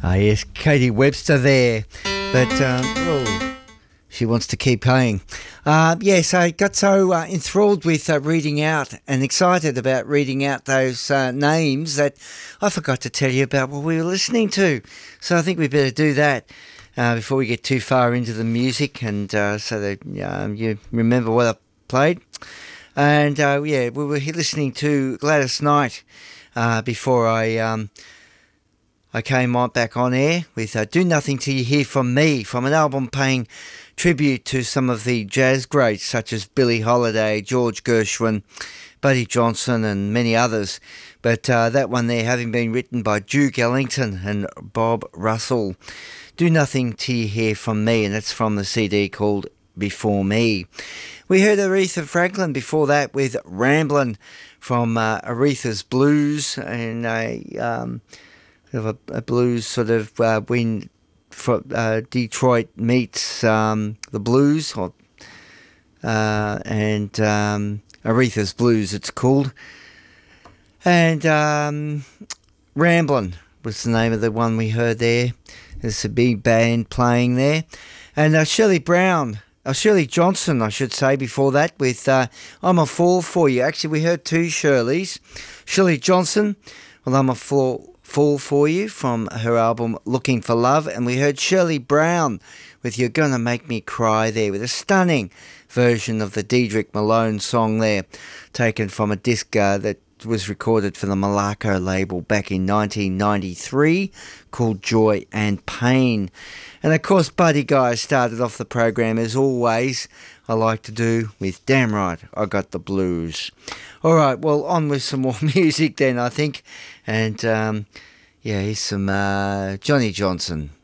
Yes, Katie Webster there, but well, she wants to keep playing. Yes, I got so enthralled with reading out and excited about reading out those names that I forgot to tell you about what we were listening to. So I think we better do that before we get too far into the music, and so that you remember what I played. And we were listening to Gladys Knight before I came on back on air with Do Nothing Till You Hear From Me, from an album paying tribute to some of the jazz greats such as Billie Holiday, George Gershwin, Buddy Johnson and many others. But that one there having been written by Duke Ellington and Bob Russell. Do Nothing Till You Hear From Me, and that's from the CD called Before Me. We heard Aretha Franklin before that with Ramblin' from Aretha's Blues, and a blues sort of when Detroit meets the blues, and Aretha's Blues it's called. And Ramblin' was the name of the one we heard there. There's a big band playing there. And Shirley Johnson, I should say, before that with I'm a Fool For You. Actually, we heard two Shirleys. Shirley Johnson, well, I'm a Fool For You from her album Looking For Love, and we heard Shirley Brown with You're Gonna Make Me Cry there, with a stunning version of the Dedrick Malone song there, taken from a disc that was recorded for the Malaco label back in 1993 called Joy and Pain. And of course Buddy Guy started off the program as always, I like to do, with Damn Right I Got the Blues. Alright, well, on with some more music then, I think. And here's some Johnny Johnson.